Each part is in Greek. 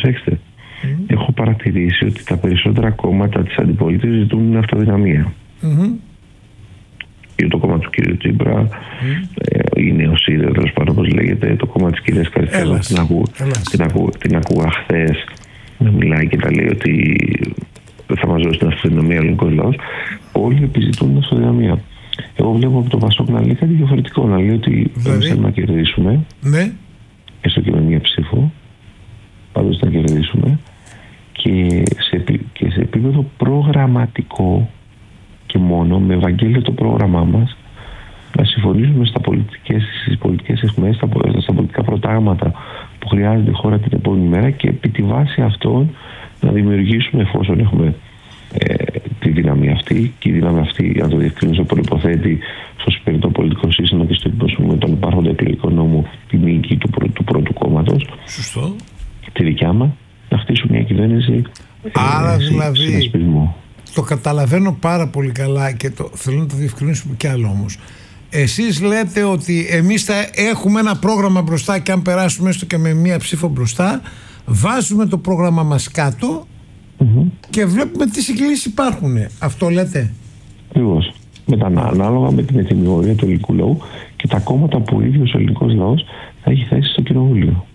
προσέξτε. Έχω παρατηρήσει ότι τα περισσότερα κόμματα της αντιπολίτευσης ζητούν αυτοδυναμία. Το κόμμα του κ. Τσίπρα, η Νεοσύρια, τέλος πάντων, όπως λέγεται, το κόμμα της κυρίας Καριστέλα, την ακούγα χθες να μιλάει και να λέει ότι θα μας δώσει την αυτοδυναμία ο ελληνικός λαός. Όλοι επιζητούν την αυτοδυναμία. Εγώ βλέπω από το Πασόκ να λέει κάτι διαφορετικό, να λέει ότι εμείς θέλουμε να κερδίσουμε, έστω και με μία ψήφο, πάντως να κερδίσουμε, και σε επίπεδο προγραμματικό και μόνο, με Ευαγγέλιο το πρόγραμμά μας, να συμφωνήσουμε στις πολιτικές αιχμές, στα πολιτικά προτάγματα που χρειάζεται η χώρα την επόμενη μέρα, και επί τη βάση αυτών να δημιουργήσουμε, εφόσον έχουμε τη δύναμη αυτή, και η δύναμη αυτή, να το διευκρινίσω, προϋποθέτει στο σημερινό πολιτικό σύστημα και στο υπόσχομαι τον υπάρχοντα εκλογικό νόμο τη νίκη του πρώτου κόμματος. Σωστό. Τη δικιά μας, να χτίσουμε μια κυβέρνηση. Άρα δηλαδή το καταλαβαίνω πάρα πολύ καλά και θέλω να το διευκρινίσουμε κι άλλο όμως. Εσείς λέτε ότι εμείς θα έχουμε ένα πρόγραμμα μπροστά, και αν περάσουμε έστω και με μία ψήφο μπροστά, βάζουμε το πρόγραμμα μας κάτω και βλέπουμε τι συγκλήσεις υπάρχουν. Αυτό λέτε? Ακριβώς. Ανάλογα με την ετοιμιγωρία του ελληνικού λαού και τα κόμματα που ο ίδιος ο ελληνικός λαός θα έχει θέσει στο κοινοβούλιο.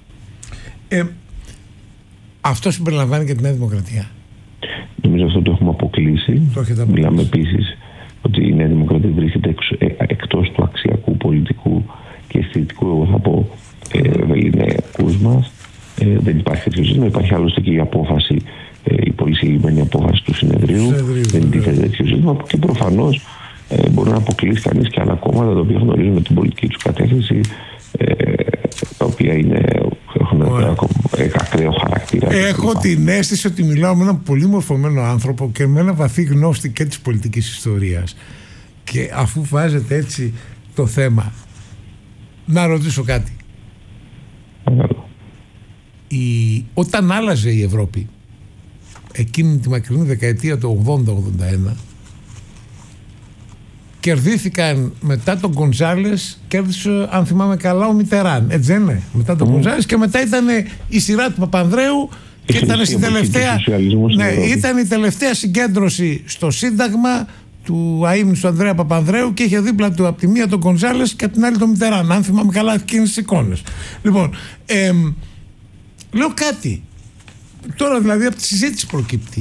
Αυτό συμπεριλαμβάνει και τη Νέα Δημοκρατία? Νομίζω αυτό το έχουμε αποκλείσει. Μιλάμε επίσης ότι η Νέα Δημοκρατία βρίσκεται εκτός του αξιακού, πολιτικού και αισθητικού, εγώ θα πω, βεληνικούς μας. Δεν υπάρχει τέτοιο ζήτημα. Υπάρχει άλλωστε και η απόφαση, η πολύ συγκεκριμένη απόφαση του συνεδρίου. Δεν τίθεται τέτοιο ζήτημα, και προφανώς μπορεί να αποκλείσει κανείς και άλλα κόμματα τα οποία γνωρίζουν την πολιτική τους κατεύθυνση, τα οποία έχουν ακραίο χαρακτήρα. Έχω την αίσθηση ότι μιλάω με έναν πολύ μορφωμένο άνθρωπο και με ένα βαθύ γνώστη και της πολιτικής ιστορίας. Και αφού βάζετε έτσι το θέμα, να ρωτήσω κάτι. Όταν άλλαζε η Ευρώπη εκείνη τη μακρινή δεκαετία του 80-81, κερδίθηκαν μετά τον Γκονζάλες, κέρδισε, αν θυμάμαι καλά, ο Μιτεράν, έτσι δεν είναι? Μετά τον Γκονζάλες, και μετά ήταν η σειρά του Παπανδρέου, και ήταν στην τελευταία, ήταν η τελευταία συγκέντρωση στο Σύνταγμα του αείμνηστου Ανδρέα Παπανδρέου, και είχε δίπλα του από τη μία τον Γκονζάλες και από την άλλη τον Μιτεράν, αν θυμάμαι καλά εκείνες τις εικόνες. Λοιπόν, λέω κάτι τώρα, δηλαδή από τη συζήτηση προκύπτει.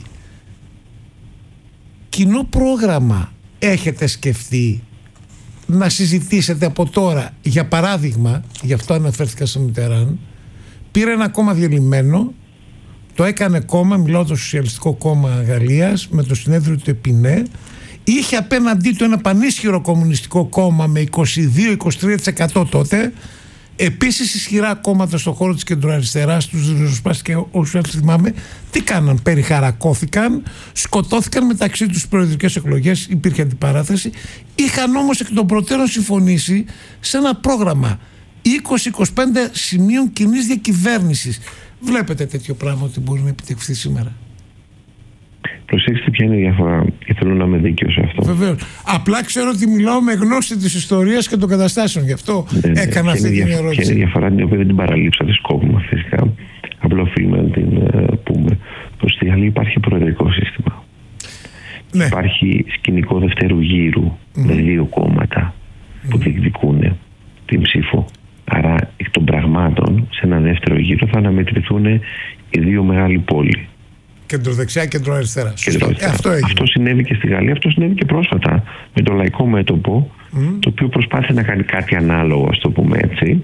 Κοινό πρόγραμμα έχετε σκεφτεί να συζητήσετε από τώρα? Για παράδειγμα, γι' αυτό αναφέρθηκα στο Μιτεράν, πήρε ένα κόμμα διαλυμένο, το έκανε κόμμα, μιλάω το Σοσιαλιστικό Κόμμα Γαλλίας, με το συνέδριο του Επινέ, είχε απέναντί του ένα πανίσχυρο κομμουνιστικό κόμμα με 22-23% τότε, επίσης ισχυρά κόμματα στον χώρο της κεντροαριστεράς, τους ριζοσπάστες και όσους άλλους θυμάμαι. Τι κάναν? Περιχαρακώθηκαν, σκοτώθηκαν μεταξύ τους στις προεδρικές εκλογές, υπήρχε αντιπαράθεση. Είχαν όμως εκ των προτέρων συμφωνήσει σε ένα πρόγραμμα 20-25 σημείων κοινής διακυβέρνησης. Βλέπετε τέτοιο πράγμα ότι μπορεί να επιτευχθεί σήμερα? Προσέξτε ποια είναι η διαφορά, και θέλω να είμαι δίκαιος σε αυτό. Βεβαίως. Απλά ξέρω ότι μιλάω με γνώση της ιστορίας και των καταστάσεων, γι' αυτό έκανα αυτή την ερώτηση. Ποια είναι η διαφορά, την οποία δεν την παραλείψατε σκόπιμα φυσικά? Απλά οφείλουμε να την πούμε. Πως στη Γαλλία υπάρχει προεδρικό σύστημα. Ναι. Υπάρχει σκηνικό δευτέρου γύρου με δύο κόμματα που διεκδικούν την ψήφο. Άρα εκ των πραγμάτων σε ένα δεύτερο γύρο θα αναμετρηθούν οι δύο μεγάλοι πόλοι. Κεντροδεξιά, κεντροαριστερά. Αυτό συνέβη και στη Γαλλία, αυτό συνέβη και πρόσφατα με το Λαϊκό Μέτωπο, το οποίο προσπάθησε να κάνει κάτι ανάλογο, ας το πούμε έτσι,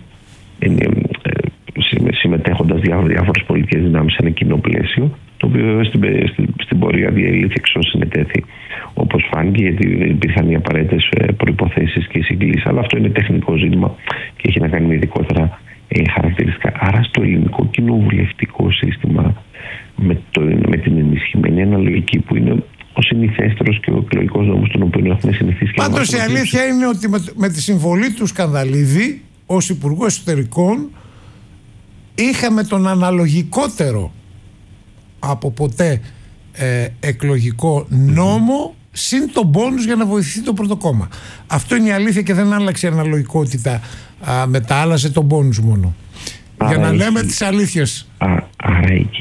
συμμετέχοντας διάφορες πολιτικές δυνάμεις σε ένα κοινό πλαίσιο, το οποίο βέβαια στην πορεία διελήφθη εξ όσων συνετέθη, όπως φάνηκε, γιατί δεν υπήρχαν οι απαραίτητες προϋποθέσεις και συγκλήσεις. Αλλά αυτό είναι τεχνικό ζήτημα και έχει να κάνει με ειδικότερα χαρακτηριστικά. Άρα στο ελληνικό κοινοβουλευτικό σύστημα, με την ενισχυμένη αναλογική που είναι ο συνηθέστερος και ο εκλογικός νόμος τον οποίο έχουμε συνηθίσει. Πάντως η αλήθεια είναι ότι με τη συμβολή του Σκανδαλίδη ως Υπουργό Εσωτερικών είχαμε τον αναλογικότερο από ποτέ εκλογικό νόμο, συν τον πόνους για να βοηθηθεί το πρώτο κόμμα. Αυτό είναι η αλήθεια και δεν άλλαξε η αναλογικότητα, μετά άλλαζε τον πόνους μόνο. Για να λέμε τις αλήθειες. Άρα εκεί